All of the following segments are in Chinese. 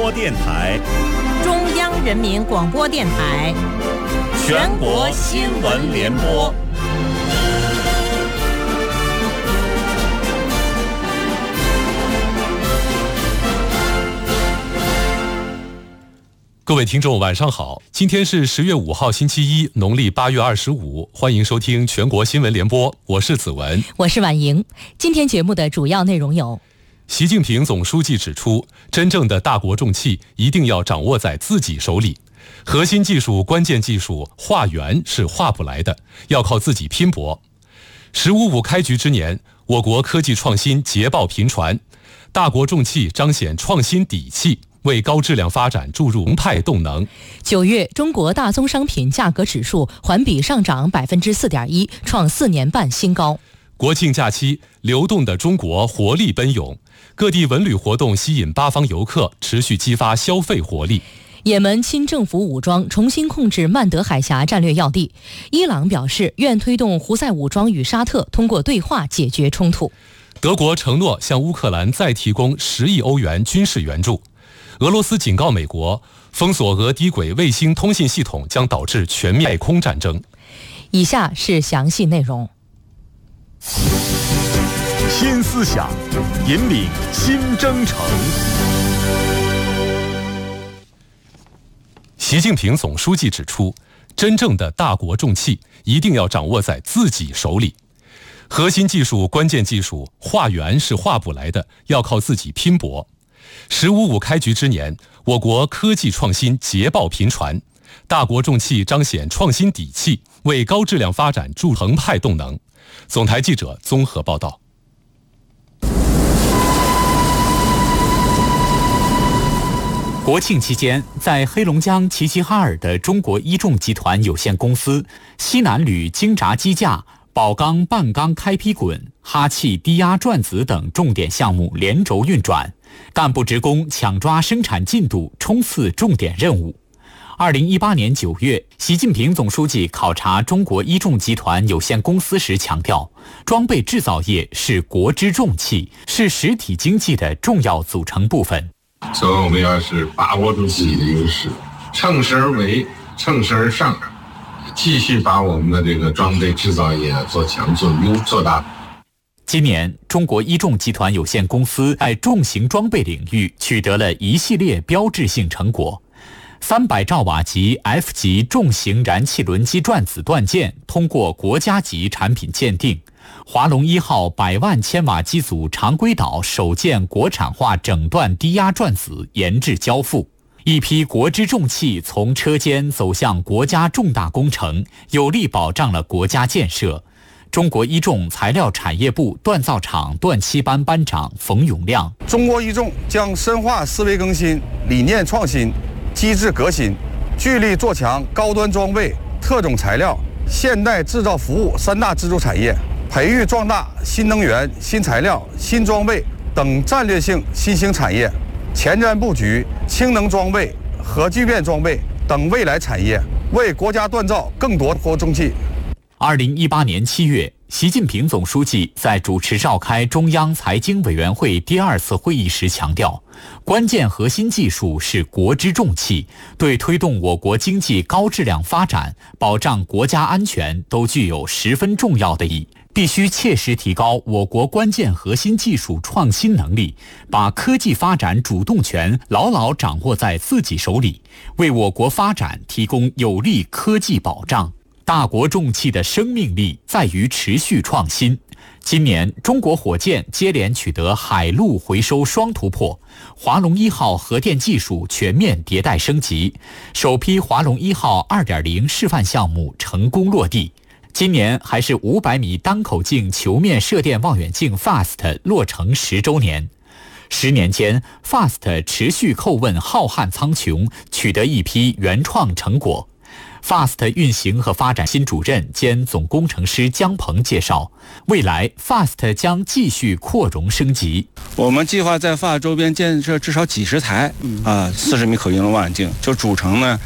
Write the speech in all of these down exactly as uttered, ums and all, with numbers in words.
播电台、 中央人民广播电台、 全国新闻联播。 各位听众晚上好，今天是十月五号星期一，农历八月二十五，欢迎收听全国新闻联播，我是子文， 我是婉莹。今天节目的主要内容有： 习近平总书记指出，真正的大国重器一定要掌握在自己手里，核心技术、关键技术画圆是画不来的，要靠自己拼搏。十五五开局之年，我国科技创新捷报频传，大国重器彰显创新底气，为高质量发展注入澎湃动能。 九月，中国大宗商品价格指数环比上涨百分之四点一，创四年半新高。 国庆假期，流动的中国活力奔涌，各地文旅活动吸引八方游客，持续激发消费活力。 也门亲政府武装重新控制曼德海峡战略要地，伊朗表示愿推动胡塞武装与沙特通过对话解决冲突。 德国承诺向乌克兰再提供十亿欧元军事援助。俄罗斯警告美国，封锁俄低轨卫星通信系统将导致全面太空战争。 以下是详细内容。 新思想，引领新征程。 习近平总书记指出，真正的大国重器一定要掌握在自己手里，核心技术、关键技术画圆是画不来的，要靠自己拼搏。十五五开局之年，我国科技创新捷报频传，大国重器彰显创新底气，为高质量发展注入澎湃动能。总台记者综合报道。 国庆期间，在黑龙江齐齐哈尔的中国一众集团有限公司西南铝精轧机架、宝钢半钢开劈滚、哈气低压转子等重点项目连轴运转，干部职工抢抓生产进度，冲刺重点任务。二零一八年九月，习近平总书记考察中国一众集团有限公司时强调，装备制造业是国之重器，是实体经济的重要组成部分。 所以我们要是把握住自己的优势，乘势而为，乘势而上，继续把我们的这个装备制造业做强做优做大。 今年，中国一众集团有限公司在重型装备领域取得了一系列标志性成果。三百兆瓦级 F 级重型燃气轮机转子锻件通过国家级产品鉴定，华龙一号百万千瓦机组常规岛首件国产化整段低压转子研制交付，一批国之重器从车间走向国家重大工程，有力保障了国家建设。中国一众材料产业部锻造厂锻漆班班长冯永亮： 中国一众将深化思维更新、理念创新、机制革新，聚力做强高端装备、特种材料、现代制造服务三大支柱产业，培育壮大新能源、新材料、新装备等战略性新兴产业，前瞻布局氢能装备、核聚变装备等未来产业，为国家锻造更多国重器。 二零一八年七月，习近平总书记在主持召开中央财经委员会第二次会议时强调，关键核心技术是国之重器，对推动我国经济高质量发展、保障国家安全都具有十分重要的意义。必须切实提高我国关键核心技术创新能力，把科技发展主动权牢牢掌握在自己手里，为我国发展提供有力科技保障。大国重器的生命力在于持续创新。今年，中国火箭接连取得海陆回收双突破，华龙一号核电技术全面迭代升级，首批华龙一号 二点零 示范项目成功落地。今年还是五百米单口径球面射电望远镜 FAST 落成十周年。十年间 ，FAST 持续叩问浩瀚苍穹，取得一批原创成果。FAST 运行和发展新主任兼总工程师姜鹏介绍，未来 FAST 将继续扩容升级。 我们计划在 FAST 周边建设至少几十台啊四十米口径的望远镜，就组成呢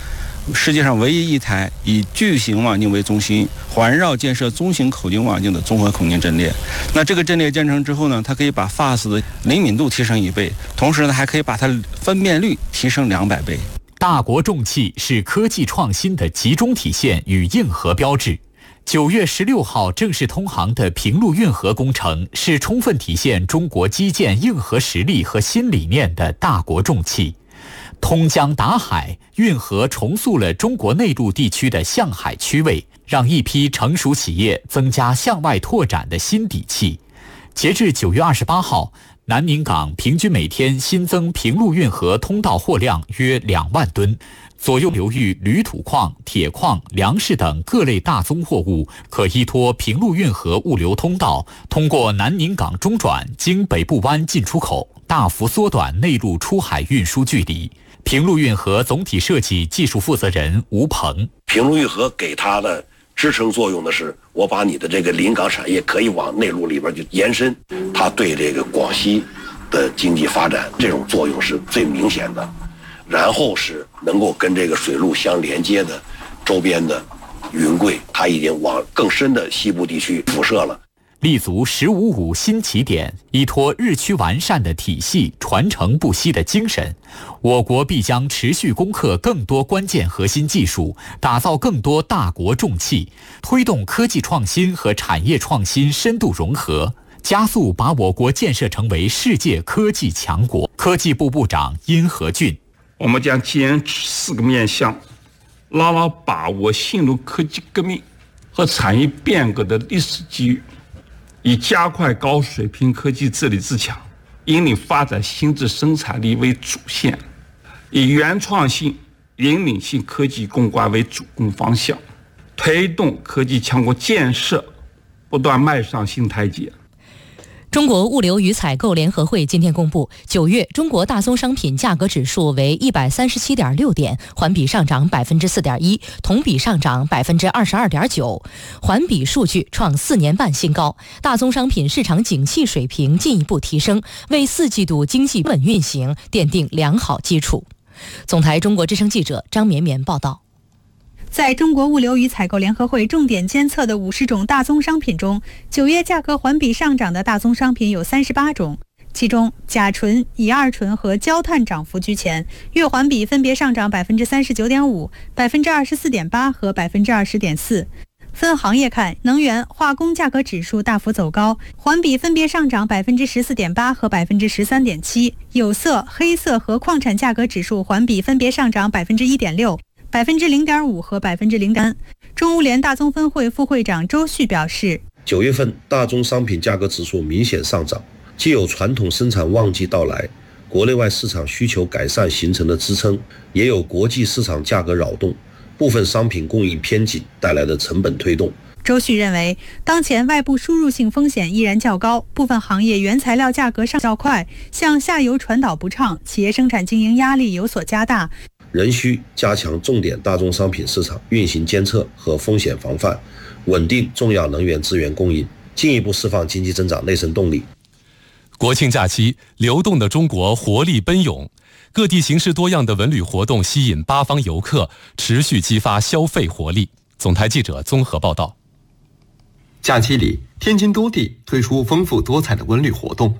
世界上唯一一台以巨型网径为中心，环绕建设中型口径网径的综合口径阵列。那这个阵列建成之后呢，它可以把 F A S 的灵敏度提升一倍，同时呢，还可以把它分辨率提升两百倍。 大国重器是科技创新的集中体现与硬核标志。九月十六号正式通航的平陆运河工程，是充分体现中国基建硬核实力和新理念的大国重器。通江达海，运河重塑了中国内陆地区的向海区位，让一批成熟企业增加向外拓展的新底气。截至九月二十八号，南宁港平均每天新增平陆运河通道货量约两万吨，左右流域铝土矿、铁矿、粮食等各类大宗货物可依托平陆运河物流通道，通过南宁港中转，经北部湾进出口，大幅缩短内陆出海运输距离。平陆运河总体设计技术负责人吴鹏： 平陆运河给它的支撑作用的是，我把你的这个临港产业可以往内陆里边去延伸，它对这个广西的经济发展这种作用是最明显的。然后是能够跟这个水路相连接的周边的云贵，它已经往更深的西部地区辐射了。 立足十五五新起点，依托日趋完善的体系、传承不息的精神，我国必将持续攻克更多关键核心技术，打造更多大国重器，推动科技创新和产业创新深度融合，加速把我国建设成为世界科技强国。科技部部长殷和俊： 我们将坚持四个面向，牢牢把握新路科技革命和产业变革的历史机遇，以加快高水平科技治理自强，引领发展新质生产力为主线，以原创性、引领性科技攻关为主攻方向，推动科技强国建设不断迈上新台阶。 中国物流与采购联合会今天公布，九月中国大宗商品价格指数为一百三十七点六点，环比上涨百分之四点一，同比上涨百分之二十二点九，环比数据创四年半新高。大宗商品市场景气水平进一步提升，为四季度经济稳运行奠定良好基础。总台中国之声记者张绵绵报道。 在中国物流与采购联合会重点监测的五十种大宗商品中，九月价格环比上涨的大宗商品有三十八种，其中甲醇、乙二醇和焦炭涨幅居前，月环比分别上涨百分之三十九点五、百分之二十四点八和百分之二十点四。分行业看，能源、化工价格指数大幅走高，环比分别上涨百分之十四点八和百分之十三点七。有色、黑色和矿产价格指数环比分别上涨百分之一点六。百分之零点五和百分之零点三。中物联大宗分会副会长周旭表示， 九月份大宗商品价格指数明显上涨，既有传统生产旺季到来，国内外市场需求改善形成的支撑，也有国际市场价格扰动，部分商品供应偏紧带来的成本推动。 周旭认为，当前外部输入性风险依然较高，部分行业原材料价格上较快，向下游传导不畅，企业生产经营压力有所加大。 仍需加强重点大宗商品市场运行监测和风险防范，稳定重要能源资源供应，进一步释放经济增长内生动力。 国庆假期，流动的中国活力奔涌，各地形式多样的文旅活动吸引八方游客，持续激发消费活力。总台记者综合报道。 假期里，天津多地推出丰富多彩的文旅活动。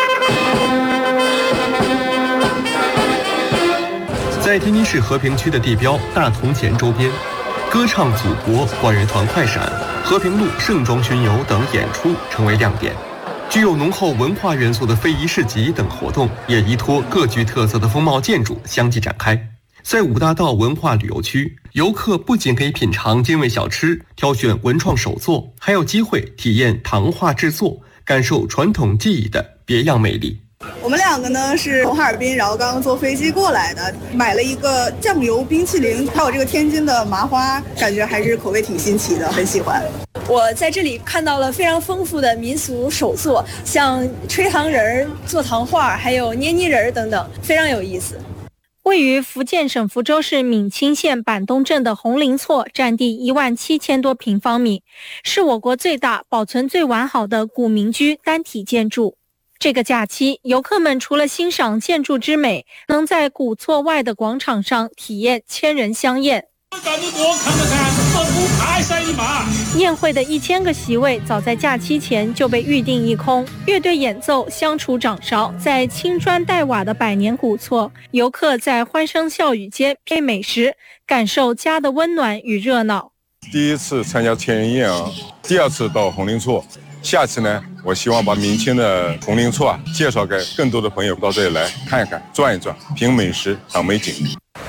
在天津市和平区的地标大同前周边，歌唱祖国、管乐团快闪、和平路盛装巡游等演出成为亮点。具有浓厚文化元素的非遗市集等活动也依托各具特色的风貌建筑相继展开。在五大道文化旅游区，游客不仅可以品尝精味小吃，挑选文创手作，还有机会体验糖画制作，感受传统技艺的别样魅力。 我们两个呢是从哈尔滨，然后刚刚坐飞机过来的，买了一个酱油冰淇淋，还有这个天津的麻花，感觉还是口味挺新奇的，很喜欢。 我在这里看到了非常丰富的民俗手作，像吹糖人、做糖画，还有捏泥人等等，非常有意思。 位于福建省福州市闽清县板东镇的红林厝，占地一万七千多平方米，是我国最大、保存最完好的古民居单体建筑。这个假期，游客们除了欣赏建筑之美，能在古厝外的广场上体验千人香宴。 你多看了看，这不太赛一马。 宴会的一千个席位早在假期前就被预定一空，乐队演奏，相处掌勺，在青砖黛瓦的百年古厝，游客在欢声笑语间配美食，感受家的温暖与热闹。 第一次参加千人宴啊，第二次到红林厝，下次呢，我希望把明清的红林厝啊介绍给更多的朋友到这里来看一看、转一转，品美食、赏美景。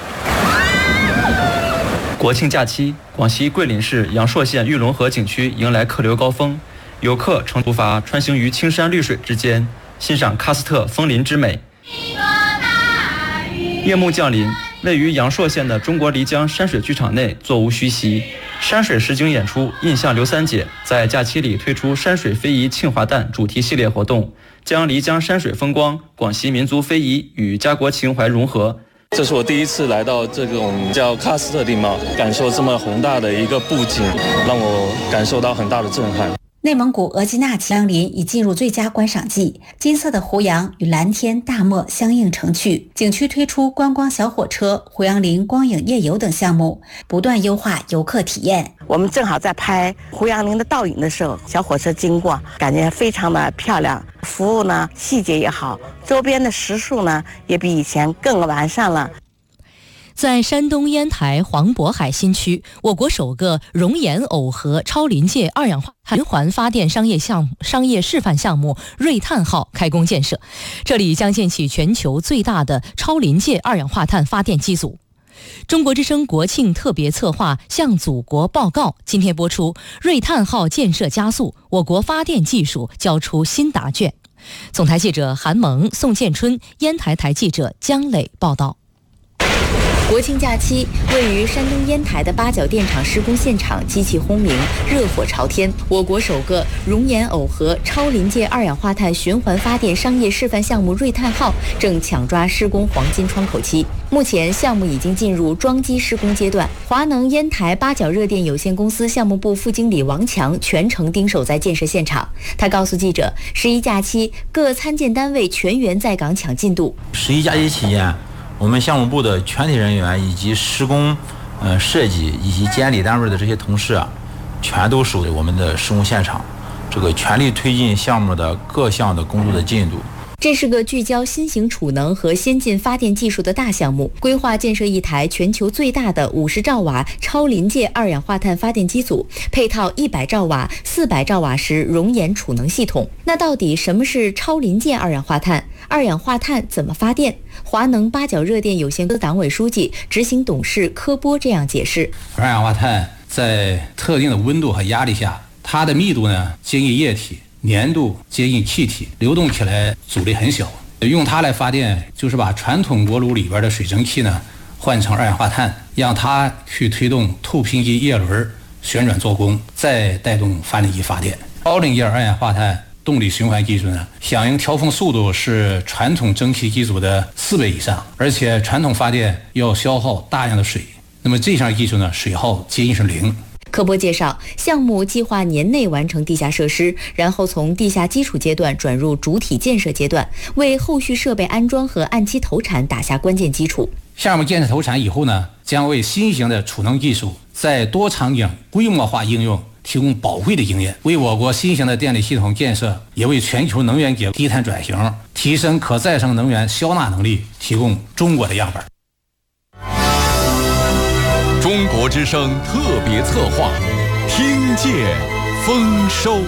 国庆假期，广西桂林市阳朔县玉龙河景区迎来客流高峰，游客乘竹筏穿行于青山绿水之间，欣赏喀斯特枫林之美。夜幕降临，位于阳朔县的中国漓江山水剧场内座无虚席，山水实景演出印象刘三姐在假期里推出山水非遗庆华诞主题系列活动，将漓江山水风光、广西民族非遗与家国情怀融合。 这是我第一次来到这种叫喀斯特地貌，感受这么宏大的一个布景，让我感受到很大的震撼。 内蒙古额济纳旗杨林已进入最佳观赏季，金色的胡杨与蓝天大漠相映成趣。景区推出观光小火车、胡杨林光影夜游等项目，不断优化游客体验。 我们正好在拍胡杨林的倒影的时候，小火车经过，感觉非常的漂亮。服务呢，细节也好，周边的食宿呢，也比以前更完善了。 在山东烟台黄渤海新区，我国首个熔岩耦合超临界二氧化碳循环发电商业项目商业示范项目瑞碳号开工建设，这里将建起全球最大的超临界二氧化碳发电机组。中国之声国庆特别策划《向祖国报告》今天播出，瑞碳号建设加速，我国发电技术交出新答卷。总台记者韩萌、宋建春，烟台台记者姜磊报道。 国庆假期，位于山东烟台的八角电厂施工现场机器轰鸣，热火朝天。我国首个熔岩耦合超临界二氧化碳循环发电商业示范项目瑞碳号正抢抓施工黄金窗口期。目前，项目已经进入装机施工阶段。华能烟台八角热电有限公司项目部副经理王强全程盯守在建设现场。他告诉记者，十一假期各参建单位全员在岗抢进度。 十一假期期间，我们项目部的全体人员以及施工、呃设计以及监理单位的这些同事啊，全都守在我们的施工现场，这个全力推进项目的各项的工作的进度。 这是个聚焦新型储能和先进发电技术的大项目，规划建设一台全球最大的五十兆瓦超临界二氧化碳发电机组，配套一百兆瓦、四百兆瓦时熔岩储能系统。那到底什么是超临界二氧化碳？二氧化碳怎么发电？华能八角热电有限公司党委书记、执行董事柯波这样解释： 二氧化碳在特定的温度和压力下，它的密度呢接近液体，粘度接近气体，流动起来阻力很小。用它来发电，就是把传统锅炉里边的水蒸气呢换成二氧化碳，让它去推动透频机叶轮旋转做功，再带动发电机发电。超临界二氧化碳动力循环技术呢，响应调峰速度是传统蒸汽机组的四倍以上，而且传统发电要消耗大量的水，那么这项技术呢，水耗接近是零。 柯波介绍，项目计划年内完成地下设施，然后从地下基础阶段转入主体建设阶段，为后续设备安装和按期投产打下关键基础。 项目建设投产以后呢，将为新型的储能技术在多场景规模化应用提供宝贵的经验，为我国新型的电力系统建设，也为全球能源结构低碳转型、提升可再生能源消纳能力提供中国的样板。 中国之声特别策划，听见丰收。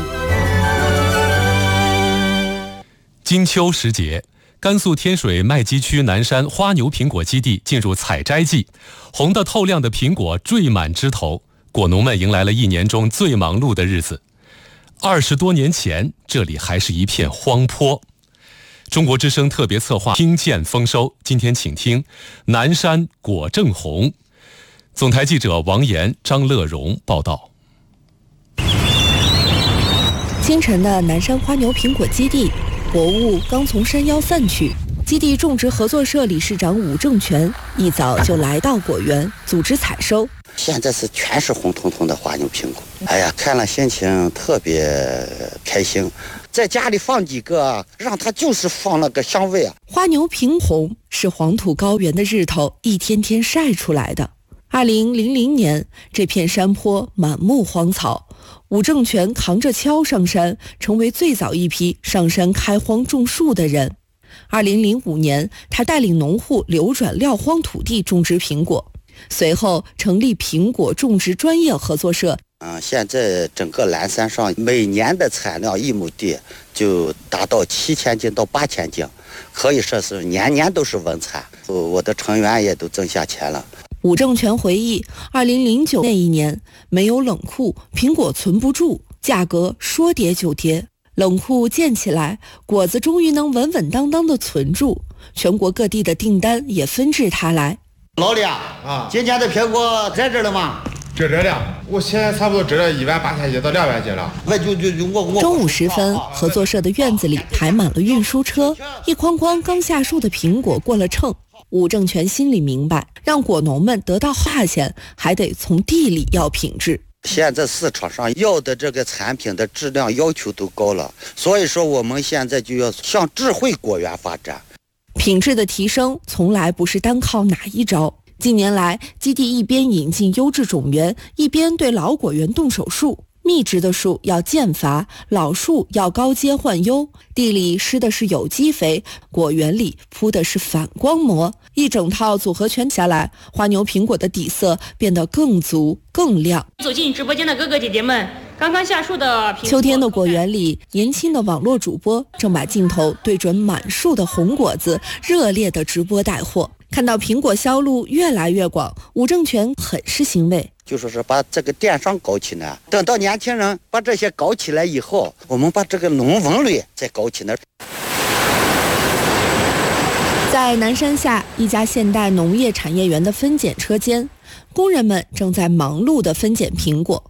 金秋时节，甘肃天水麦积区南山花牛苹果基地进入采摘季，红得透亮的苹果缀满枝头，果农们迎来了一年中最忙碌的日子。二十多年前，这里还是一片荒坡。中国之声特别策划，听见丰收。今天请听南山果正红。总台记者王岩、张乐荣报道。 清晨的南山花牛苹果基地，薄雾刚从山腰散去。基地种植合作社理事长武正全一早就来到果园组织采收。 现在是全是红彤彤的花牛苹果，哎呀，看了心情特别开心。在家里放几个，让它就是放那个香味啊。 花牛苹红是黄土高原的日头一天天晒出来的。 二零零零年，这片山坡满目荒草，伍正权扛着锹上山，成为最早一批上山开荒种树的人。二零零五年，他带领农户流转撂荒土地种植苹果，随后成立苹果种植专业合作社。 嗯，现在整个蓝山上每年的产量一亩地就达到七千斤到八千斤，可以说是年年都是稳产。我的成员也都挣下钱了。 伍正权回忆，二零零九那一年没有冷库，苹果存不住，价格说跌就跌。冷库建起来，果子终于能稳稳当当的存住，全国各地的订单也纷至沓来。 老李啊，啊，今年的苹果在这了吗？ 这这了，我现在差不多值了一万八千斤到两万斤了。 我就就我我。 中午时分，合作社的院子里排满了运输车，一筐筐刚下树的苹果过了秤。伍正权心里明白，让果农们得到价钱，还得从地里要品质。 现在市场上要的这个产品的质量要求都高了，所以说我们现在就要向智慧果园发展。 品质的提升从来不是单靠哪一招。近年来，基地一边引进优质种源，一边对老果园动手术。密植的树要间伐，老树要高阶换优。地里施的是有机肥，果园里铺的是反光膜，一整套组合拳下来，花牛苹果的底色变得更足更亮。 走进直播间的哥哥姐姐们，刚刚下树的苹果。 秋天的果园里，年轻的网络主播正把镜头对准满树的红果子，热烈的直播带货。看到苹果销路越来越广，伍正权很是欣慰。 就说是把这个电商搞起来，等到年轻人把这些搞起来以后，我们把这个农文旅再搞起来。 在南山下一家现代农业产业园的分拣车间，工人们正在忙碌地分拣苹果。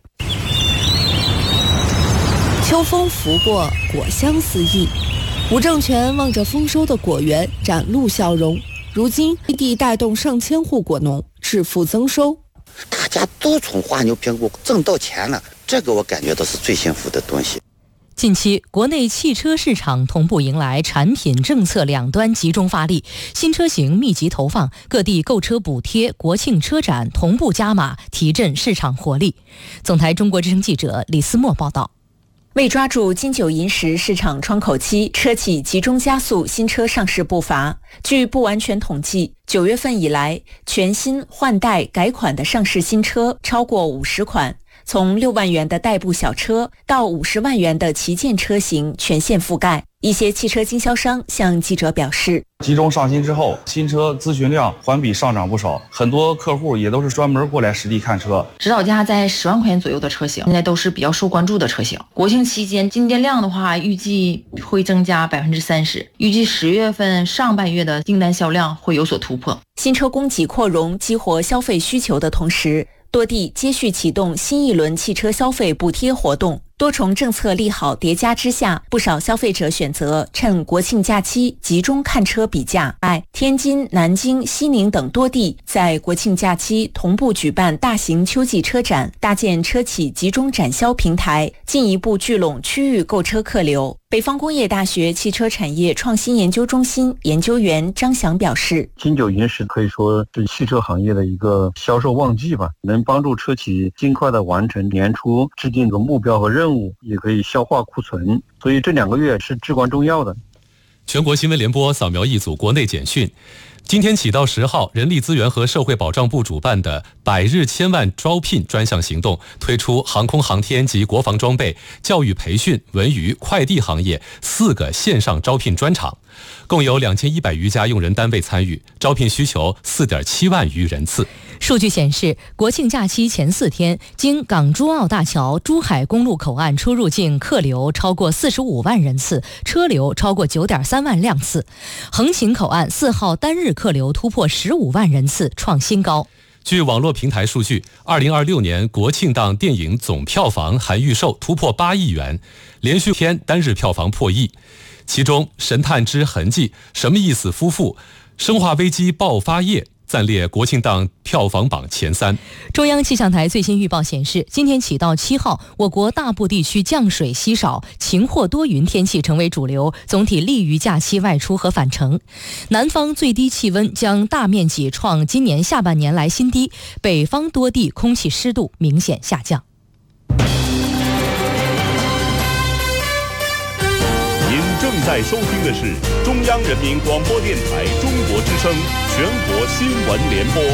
秋风拂过，果香四溢。伍正权望着丰收的果园，展露笑容。如今基地带动上千户果农致富增收， 大家都从花牛苹果挣到钱了，这个我感觉到是最幸福的东西。 近期，国内汽车市场同步迎来产品政策两端集中发力，新车型密集投放，各地购车补贴、国庆车展同步加码，提振市场活力。总台中国之声记者李思墨报道。 为抓住金九银十市场窗口期，车企集中加速新车上市步伐。据不完全统计，九月份以来，全新换代改款的上市新车超过五十款，从六万元的代步小车到五十万元的旗舰车型全线覆盖。一些汽车经销商向记者表示， 集中上新之后，新车咨询量环比上涨不少，很多客户也都是专门过来实地看车。 指导价在十万块钱左右的车型，现在都是比较受关注的车型。国庆期间进店量的话，预计会增加百分之三十，预计十月份上半月的订单销量会有所突破。 新车供给扩容，激活消费需求的同时，多地接续启动新一轮汽车消费补贴活动。多重政策利好叠加之下，不少消费者选择趁国庆假期集中看车比价。哎，天津、南京、西宁等多地在国庆假期同步举办大型秋季车展，搭建车企集中展销平台，进一步聚拢区域购车客流。北方工业大学汽车产业创新研究中心研究员张翔表示， 金九银十可以说是汽车行业的一个销售旺季吧，能帮助车企尽快的完成年初制定的目标和任务，也可以消化库存，所以这两个月是至关重要的。 全国新闻联播扫描一组国内简讯。今天起到十号，人力资源和社会保障部主办的百日千万招聘专项行动推出航空航天及国防装备、教育培训、文娱、快递行业四个线上招聘专场，共有两千一百余家用人单位参与，招聘需求四点七万余人次。 数据显示，国庆假期前四天，经港珠澳大桥、珠海公路口岸出入境客流超过四十五万人次，车流超过九点三万辆次。横琴口岸四号单日客流突破十五万人次，创新高。 据网络平台数据，二零二六年国庆档电影总票房含预售突破八亿元，连续天单日票房破亿。其中，《神探之痕迹》、《什么意思夫妇》、《生化危机爆发夜》、 暂列国庆档票房榜前三。 中央气象台最新预报显示，今天起到七号，我国大部地区降水稀少，晴或多云天气成为主流，总体利于假期外出和返程。南方最低气温将大面积创今年下半年来新低，北方多地空气湿度明显下降。 您正在收听的是中央人民广播电台中国之声全国新闻联播。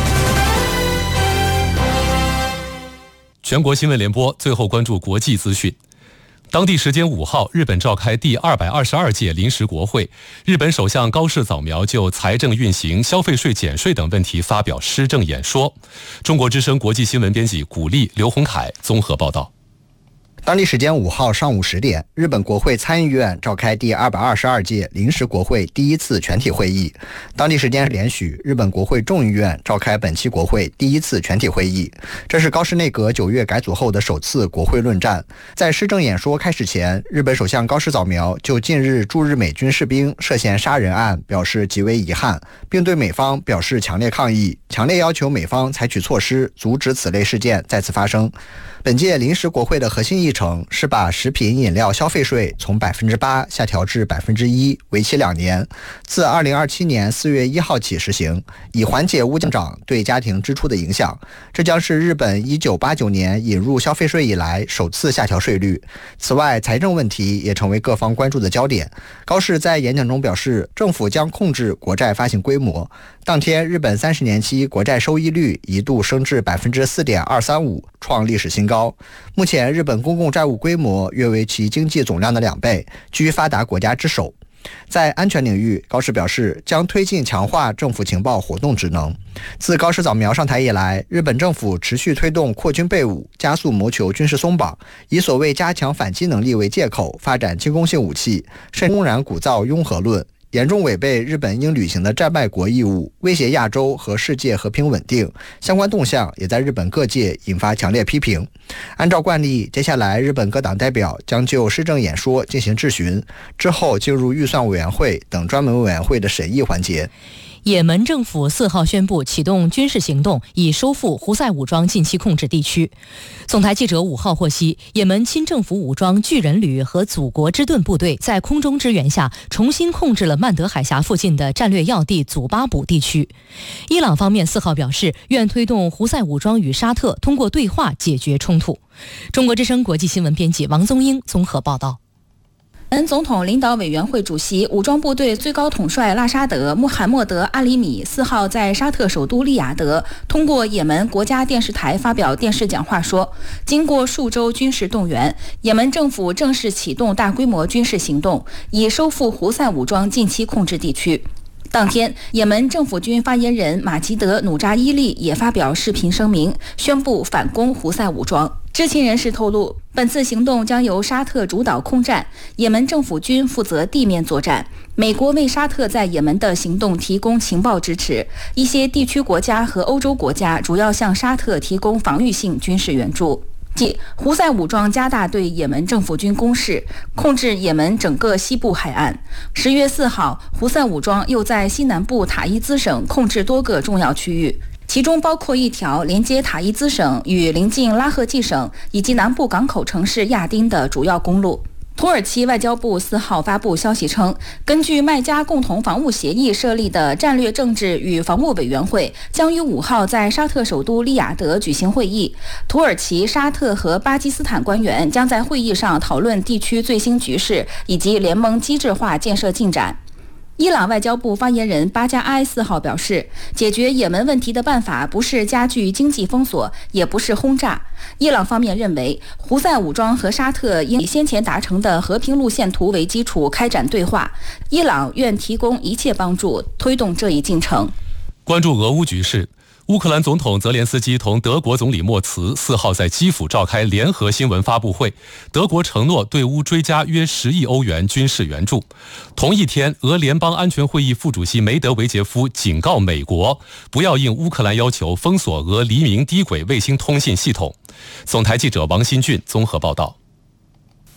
全国新闻联播，最后关注国际资讯。当地时间五号，日本召开第二百二十二届临时国会，日本首相高市早苗就财政运行、消费税减税等问题发表施政演说。中国之声国际新闻编辑古丽、刘洪凯综合报道。 当地时间五号上午十点，日本国会参议院召开第二百二十二届临时国会第一次全体会议。当地时间连许，日本国会众议院召开本期国会第一次全体会议。这是高市内阁九月改组后的首次国会论战。在施政演说开始前，日本首相高市早苗就近日驻日美军士兵涉嫌杀人案表示极为遗憾，并对美方表示强烈抗议，强烈要求美方采取措施阻止此类事件再次发生。本届临时国会的核心议程是把食品饮料消费税从百分之八下调至百分之一，为期两年，自二零二七年四月一号起实行，以缓解物价涨对家庭支出的影响。这将是日本一九八九年引入消费税以来首次下调税率。此外，财政问题也成为各方关注的焦点。高市在演讲中表示，政府将控制国债发行规模。当天，日本三十年期国债收益率一度升至百分之四点二三五，创历史新高。目前，日本公共债务规模约为其经济总量的两倍，居发达国家之首。在安全领域，高市表示将推进强化政府情报活动职能。自高市早苗上台以来，日本政府持续推动扩军备武，加速谋求军事松绑，以所谓加强反击能力为借口，发展进攻性武器，甚公然鼓噪拥核论，严重违背日本应履行的战败国义务，威胁亚洲和世界和平稳定。相关动向也在日本各界引发强烈批评。按照惯例，接下来日本各党代表将就施政演说进行质询，之后进入预算委员会等专门委员会的审议环节。 也门政府四号宣布启动军事行动，以收复胡塞武装近期控制地区。总台记者五号获悉，也门亲政府武装巨人旅和祖国之盾部队在空中支援下，重新控制了曼德海峡附近的战略要地祖巴卜地区。伊朗方面四号表示，愿推动胡塞武装与沙特通过对话解决冲突。中国之声国际新闻编辑王宗英综合报道。 本总统领导委员会主席、武装部队最高统帅拉沙德·穆罕默德·阿里米四号在沙特首都利雅得通过也门国家电视台发表电视讲话说，经过数周军事动员，也门政府正式启动大规模军事行动，以收复胡塞武装近期控制地区。当天，也门政府军发言人马吉德·努扎伊利也发表视频声明，宣布反攻胡塞武装。知情人士透露，本次行动将由沙特主导空战，也门政府军负责地面作战。美国为沙特在也门的行动提供情报支持，一些地区国家和欧洲国家主要向沙特提供防御性军事援助。即胡塞武装加大对也门政府军攻势，控制也门整个西部海岸。十月四号，胡塞武装又在西南部塔伊兹省控制多个重要区域，其中包括一条连接塔伊兹省与邻近拉赫季省以及南部港口城市亚丁的主要公路。土耳其外交部四号发布消息称，根据麦加共同防务协议设立的战略政治与防务委员会将于五号在沙特首都利雅得举行会议。土耳其、沙特和巴基斯坦官员将在会议上讨论地区最新局势以及联盟机制化建设进展。伊朗外交部发言人巴加埃四号表示，解决也门问题的办法不是加剧经济封锁，也不是轰炸。伊朗方面认为，胡塞武装和沙特应以先前达成的和平路线图为基础开展对话，伊朗愿提供一切帮助，推动这一进程。 关注俄乌局势。乌克兰总统泽连斯基同德国总理莫茨四号在基辅召开联合新闻发布会，德国承诺对乌追加约十亿欧元军事援助。同一天，俄联邦安全会议副主席梅德韦杰夫警告美国，不要应乌克兰要求封锁俄黎明低轨卫星通信系统。总台记者王新俊综合报道。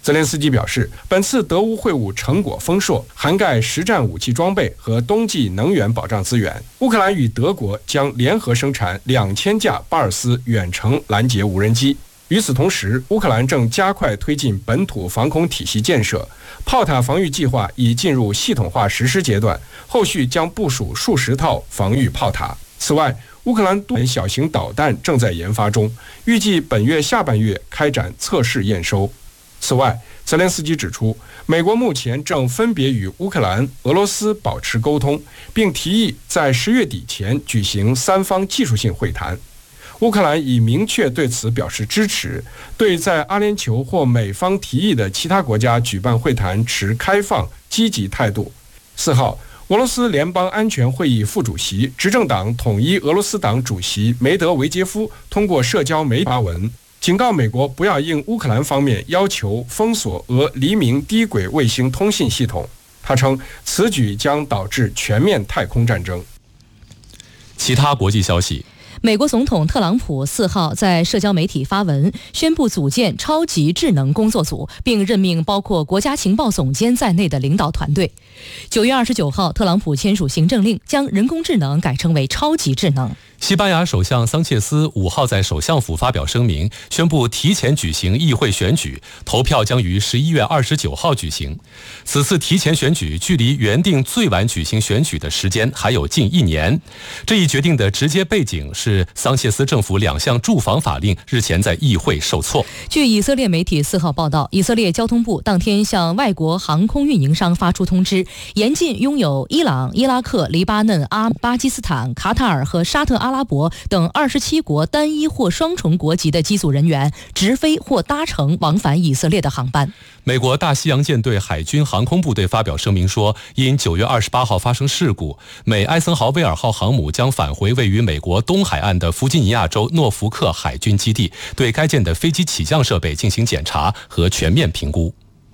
泽连斯基表示，本次德乌会晤成果丰硕，涵盖实战武器装备和冬季能源保障资源。乌克兰与德国将联合生产两千架巴尔斯远程拦截无人机。与此同时，乌克兰正加快推进本土防空体系建设，炮塔防御计划已进入系统化实施阶段，后续将部署数十套防御炮塔。此外，乌克兰多门小型导弹正在研发中，预计本月下半月开展测试验收。此外，泽连斯基指出，美国目前正分别与乌克兰、俄罗斯保持沟通，并提议在十月底前举行三方技术性会谈。乌克兰已明确对此表示支持，对在阿联酋或美方提议的其他国家举办会谈持开放、积极态度。四号，俄罗斯联邦安全会议副主席、执政党统一俄罗斯党主席梅德韦杰夫通过社交媒体发文，警告美国不要应乌克兰方面要求封锁俄黎明低轨卫星通信系统。他称，此举将导致全面太空战争。 其他国际消息。 美国总统特朗普四号在社交媒体发文，宣布组建超级智能工作组，并任命包括国家情报总监在内的领导团队。九月二十九号，特朗普签署行政令，将人工智能改称为超级智能。 西班牙首相桑切斯五号在首相府发表声明，宣布提前举行议会选举，投票将于十一月二十九号举行。此次提前选举距离原定最晚举行选举的时间还有近一年。这一决定的直接背景是桑切斯政府两项住房法令日前在议会受挫。 据以色列媒体四号报道，以色列交通部当天向外国航空运营商发出通知，严禁拥有伊朗、伊拉克、黎巴嫩、阿巴基斯坦、卡塔尔和沙特阿拉伯等二十七国单一或双重国籍的机组人员直飞或搭乘往返以色列的航班。 美国大西洋舰队海军航空部队发表声明说，因九月二十八号发生事故，美艾森豪威尔号航母将返回位于美国东海岸的弗吉尼亚州诺福克海军基地，对该舰的飞机起降设备进行检查和全面评估。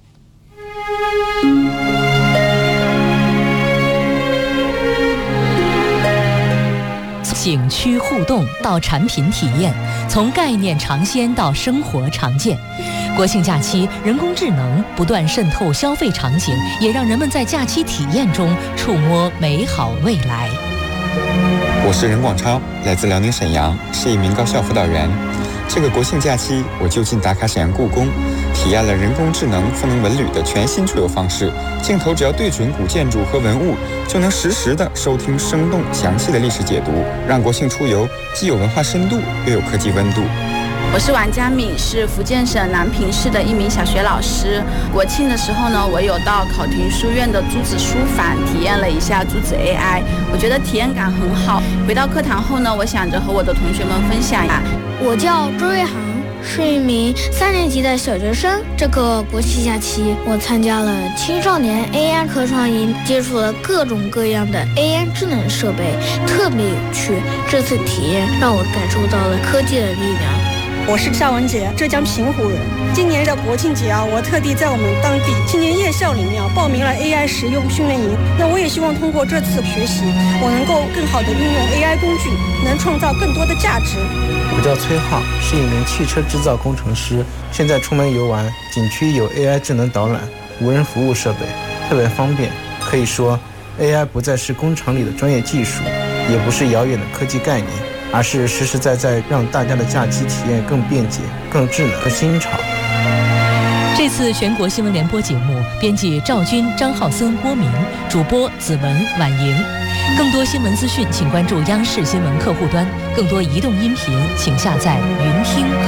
景区互动到产品体验，从概念尝鲜到生活常见。国庆假期，人工智能不断渗透消费场景，也让人们在假期体验中触摸美好未来。 我是任广超，来自辽宁沈阳，是一名高校辅导员。这个国庆假期，我就近打卡沈阳故宫，体验了人工智能赋能文旅的全新出游方式。镜头只要对准古建筑和文物，就能实时的收听生动详细的历史解读，让国庆出游既有文化深度，又有科技温度。 我是王佳敏，是福建省南平市的一名小学老师。国庆的时候呢，我有到考亭书院的朱子书房体验了一下朱子 A I， 我觉得体验感很好。回到课堂后呢，我想着和我的同学们分享呀。 我叫周月航，是一名三年级的小学生。这个国庆假期，我参加了青少年 A I 科创营，接触了各种各样的 A I 智能设备，特别有趣。这次体验让我感受到了科技的力量。 我是夏文杰，浙江平湖人。今年的国庆节啊，我特地在我们当地青年夜校里面啊报名了 A I 实用训练营。那我也希望通过这次学习，我能够更好的运用 A I 工具，能创造更多的价值。 我叫崔浩，是一名汽车制造工程师。现在出门游玩，景区有 A I 智能导览、无人服务设备，特别方便。可以说 ，A I 不再是工厂里的专业技术，也不是遥远的科技概念。而是实实在在让大家的假期体验更便捷、更智能和新潮。 这次全国新闻联播节目，编辑赵军、张浩森、郭明，主播子文、婉莹。更多新闻资讯，请关注央视新闻客户端；更多移动音频，请下载云听。